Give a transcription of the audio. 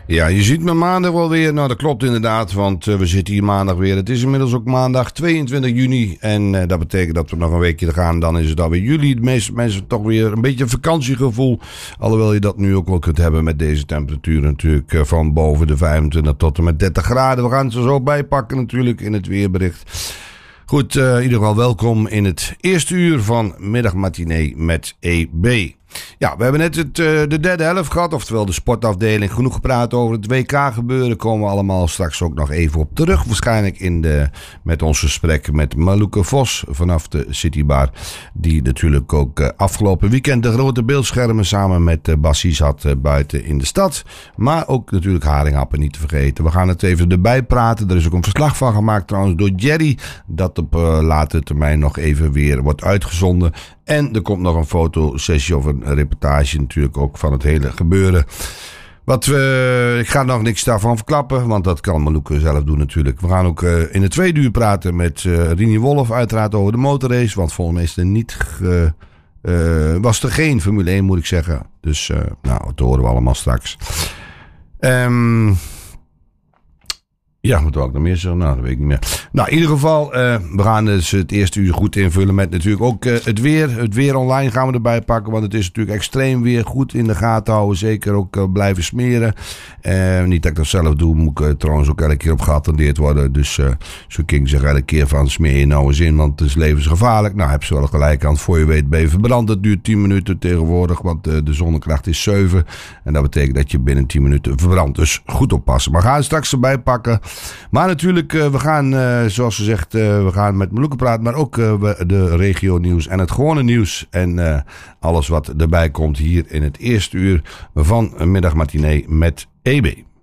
Ja, je ziet me maandag wel weer. Nou, dat klopt inderdaad, want we zitten hier maandag weer. Het is inmiddels ook maandag 22 juni. En dat betekent dat we nog een weekje gaan. Dan is het alweer juli. De meeste mensen toch weer een beetje een vakantiegevoel. Alhoewel je dat nu ook wel kunt hebben met deze temperatuur natuurlijk. Van boven de 25 tot en met 30 graden. We gaan het er zo bijpakken natuurlijk in het weerbericht. Goed, in ieder geval welkom in het eerste uur van Middagmatinee met EB. Ja, we hebben net de derde helft gehad, oftewel de sportafdeling. Genoeg gepraat over het WK gebeuren. Komen we allemaal straks ook nog even op terug. Waarschijnlijk met ons gesprek met Malouke Vos vanaf de Citybar. Die natuurlijk ook afgelopen weekend de grote beeldschermen samen met Bassies had buiten in de stad. Maar ook natuurlijk haringhappen niet te vergeten. We gaan het even erbij praten. Er is ook een verslag van gemaakt trouwens door Jerry. Dat op latere termijn nog even weer wordt uitgezonden. En er komt nog een fotosessie of een reportage natuurlijk ook van het hele gebeuren. Ik ga nog niks daarvan verklappen, want dat kan Malouke zelf doen natuurlijk. We gaan ook in het tweede uur praten met Rini Wolf uiteraard over de motorrace. Want volgens mij is was er geen Formule 1 moet ik zeggen. Dus dat horen we allemaal straks. Ja, wat wou ik nog meer zeggen? Nou, dat weet ik niet meer. Nou, in ieder geval, we gaan dus het eerste uur goed invullen met natuurlijk ook het weer. Het weer online gaan we erbij pakken, want het is natuurlijk extreem weer. Goed in de gaten houden, zeker ook blijven smeren. Niet dat ik dat zelf doe, moet ik trouwens ook elke keer op geattendeerd worden. Dus zo kan ik zeggen elke keer van smeer je nou eens in, want het is levensgevaarlijk. Nou, heb ze wel gelijk aan. Voor je weet ben je verbrand. Het duurt 10 minuten tegenwoordig, want de zonnekracht is 7. En dat betekent dat je binnen 10 minuten verbrandt. Dus goed oppassen. Maar we gaan straks erbij pakken. Maar natuurlijk, we gaan, zoals gezegd, we gaan met Malouke praten. Maar ook de regio nieuws en het gewone nieuws. En alles wat erbij komt hier in het eerste uur van Middagmatinee met EB.